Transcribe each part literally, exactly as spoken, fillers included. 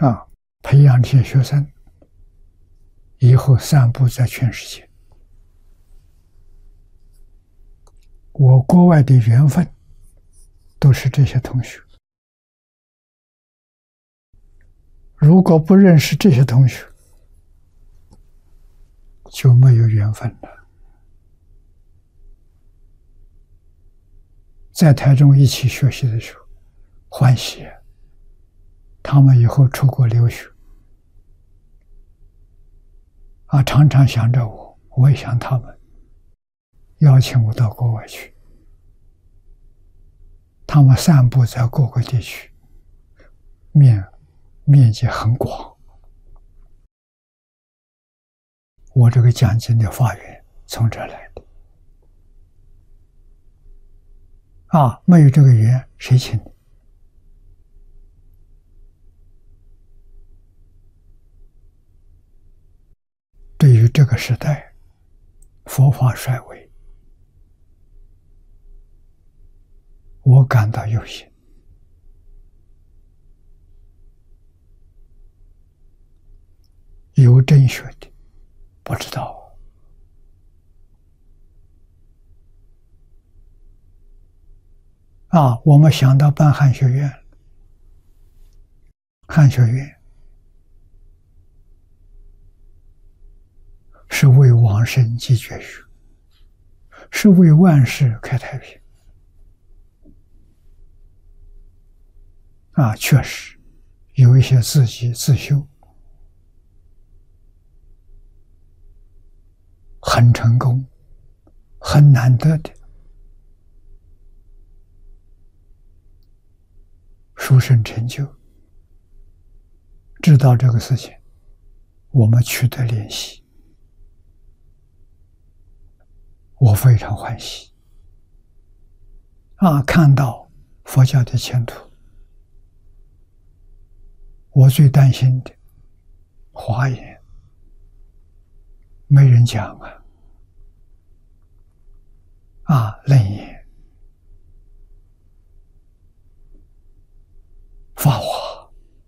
啊，培养这些学生，以后散布在全世界。我国外的缘分都是这些同学，如果不认识这些同学，就没有缘分了。在台中一起学习的时候，欢喜，他们以后出国留学，啊，常常想着我，我也想他们，邀请我到国外去。他们散布在各个地区，面面积很广。我这个讲经的发源从这来的。啊，没有这个缘，谁请你？对于这个时代，佛法衰微，我感到忧心。有真学的，不知道。啊，我们想到办汉学院，汉学院是为往生继绝学，是为万世开太平。啊，确实有一些自己自修很成功、很难得的殊胜成就，知道这个事情，我们取得联系，我非常欢喜。啊，看到佛教的前途。我最担心的华严没人讲啊，啊，楞严、法华、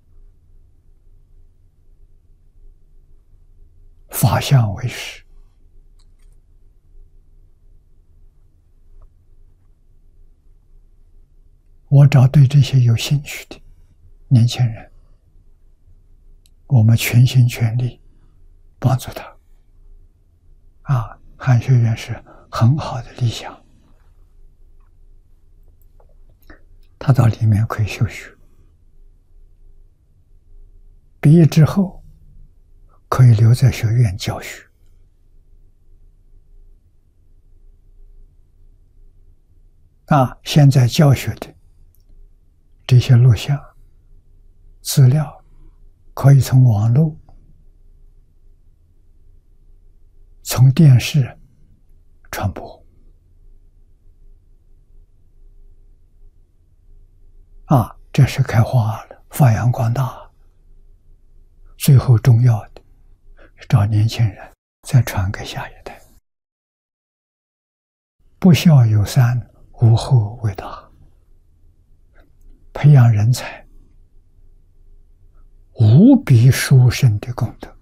法相为实。我找对这些有兴趣的年轻人，我们全心全力帮助他。啊，汉学院是很好的理想，他到里面可以修学，毕业之后可以留在学院教学。啊，现在教学的这些录像资料可以从网络、从电视传播。啊，这是开花了，发扬光大。最后重要的，找年轻人再传给下一代。不孝有三，无后为大。培养人才，无比殊胜的功德。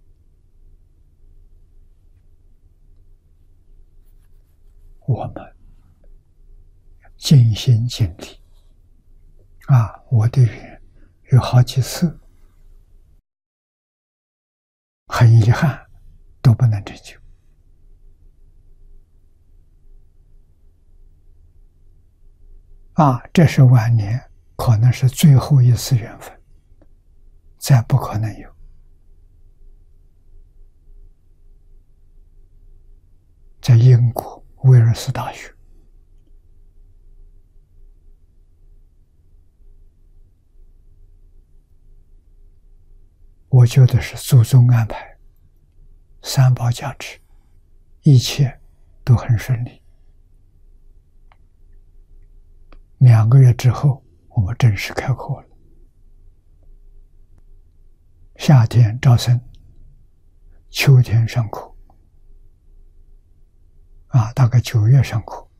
我们尽心尽力。啊，我的缘有好几次很遗憾都不能成就。啊，这是晚年可能是最后一次缘分，再不可能有。在英国威尔斯大学，我觉得是祖宗安排，三宝加持，一切都很顺利。两个月之后，我们正式开课了。夏天招生，秋天上课，啊，大概九月上课。